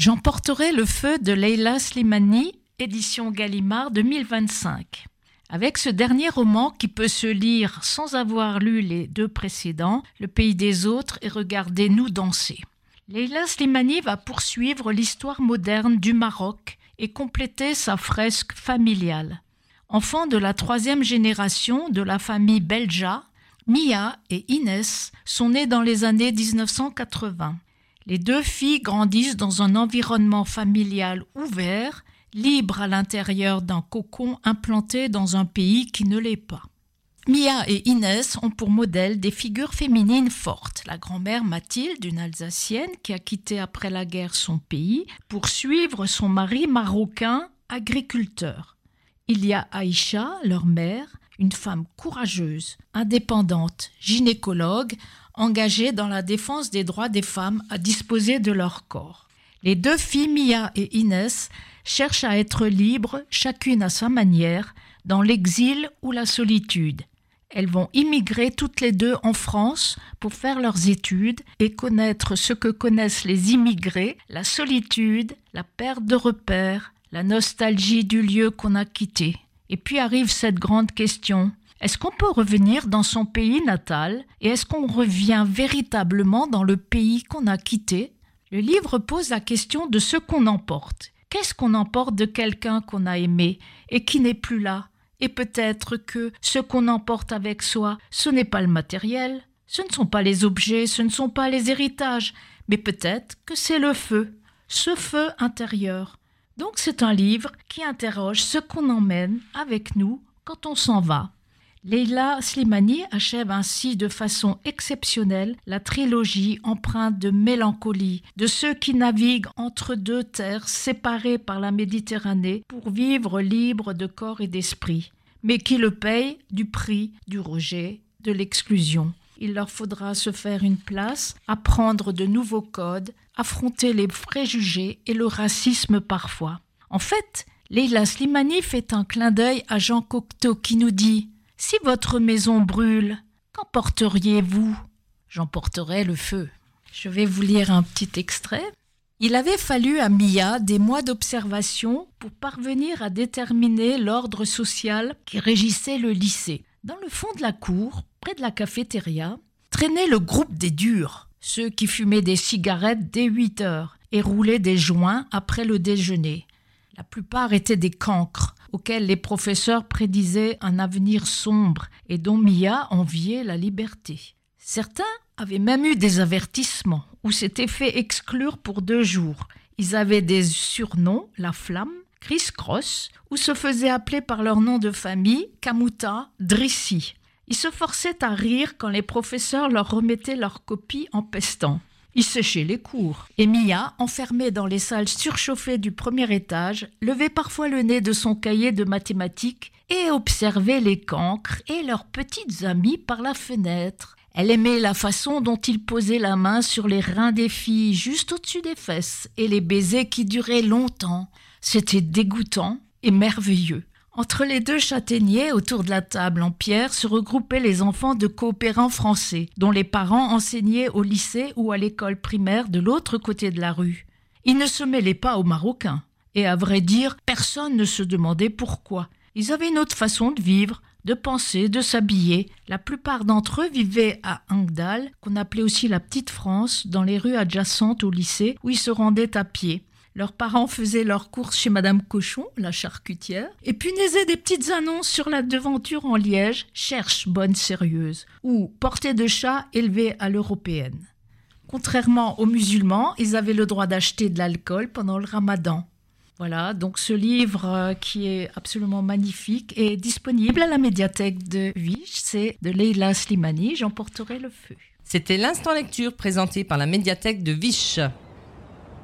J'emporterai le feu de Leila Slimani, édition Gallimard 2025. Avec ce dernier roman qui peut se lire sans avoir lu les 2 précédents, Le pays des autres et Regardez-nous danser. Leila Slimani va poursuivre l'histoire moderne du Maroc et compléter sa fresque familiale. Enfant de la 3e génération de la famille Belja, Mia et Inès sont nées dans les années 1980. Les 2 filles grandissent dans un environnement familial ouvert, libre à l'intérieur d'un cocon implanté dans un pays qui ne l'est pas. Mia et Inès ont pour modèle des figures féminines fortes. La grand-mère Mathilde, une Alsacienne qui a quitté après la guerre son pays pour suivre son mari marocain, agriculteur. Il y a Aïcha, leur mère, une femme courageuse, indépendante, gynécologue, engagée dans la défense des droits des femmes à disposer de leur corps. Les 2 filles, Mia et Inès, cherchent à être libres, chacune à sa manière, dans l'exil ou la solitude. Elles vont immigrer toutes les 2 en France pour faire leurs études et connaître ce que connaissent les immigrés, la solitude, la perte de repères, la nostalgie du lieu qu'on a quitté. Et puis arrive cette grande question. Est-ce qu'on peut revenir dans son pays natal et est-ce qu'on revient véritablement dans le pays qu'on a quitté ? Le livre pose la question de ce qu'on emporte. Qu'est-ce qu'on emporte de quelqu'un qu'on a aimé et qui n'est plus là ? Et peut-être que ce qu'on emporte avec soi, ce n'est pas le matériel, ce ne sont pas les objets, ce ne sont pas les héritages, mais peut-être que c'est le feu, ce feu intérieur. Donc c'est un livre qui interroge ce qu'on emmène avec nous quand on s'en va. Leila Slimani achève ainsi de façon exceptionnelle la trilogie empreinte de mélancolie, de ceux qui naviguent entre 2 terres séparées par la Méditerranée pour vivre libres de corps et d'esprit, mais qui le payent du prix du rejet, de l'exclusion. Il leur faudra se faire une place, apprendre de nouveaux codes, affronter les préjugés et le racisme parfois. En fait, Leila Slimani fait un clin d'œil à Jean Cocteau qui nous dit « Si votre maison brûle, qu'emporteriez-vous ? J'emporterai le feu. » Je vais vous lire un petit extrait. Il avait fallu à Mia des mois d'observation pour parvenir à déterminer l'ordre social qui régissait le lycée. Dans le fond de la cour, près de la cafétéria, traînait le groupe des durs, ceux qui fumaient des cigarettes dès 8 heures et roulaient des joints après le déjeuner. La plupart étaient des cancres, auxquels les professeurs prédisaient un avenir sombre et dont Mia enviait la liberté. Certains avaient même eu des avertissements ou s'étaient fait exclure pour 2 jours. Ils avaient des surnoms, la flamme, Criss Cross, ou se faisaient appeler par leur nom de famille, Kamouta, Drissi. Ils se forçaient à rire quand les professeurs leur remettaient leurs copies en pestant. Ils séchaient les cours. Et Mia, enfermée dans les salles surchauffées du 1er étage, levait parfois le nez de son cahier de mathématiques et observait les cancres et leurs petites amies par la fenêtre. Elle aimait la façon dont ils posaient la main sur les reins des filles juste au-dessus des fesses et les baisers qui duraient longtemps. C'était dégoûtant et merveilleux. Entre les 2 châtaigniers, autour de la table en pierre, se regroupaient les enfants de coopérants français, dont les parents enseignaient au lycée ou à l'école primaire de l'autre côté de la rue. Ils ne se mêlaient pas aux Marocains. Et à vrai dire, personne ne se demandait pourquoi. Ils avaient une autre façon de vivre, de penser, de s'habiller. La plupart d'entre eux vivaient à Angdal, qu'on appelait aussi la Petite France, dans les rues adjacentes au lycée, où ils se rendaient à pied. Leurs parents faisaient leurs courses chez Madame Cochon, la charcutière, et punaisaient des petites annonces sur la devanture en liège « Cherche bonne sérieuse » ou « Portée de chat élevée à l'européenne ». Contrairement aux musulmans, ils avaient le droit d'acheter de l'alcool pendant le ramadan. Voilà, donc ce livre qui est absolument magnifique est disponible à la médiathèque de Viche, c'est de Leila Slimani, J'emporterai le feu. C'était l'instant lecture présenté par la médiathèque de Viche.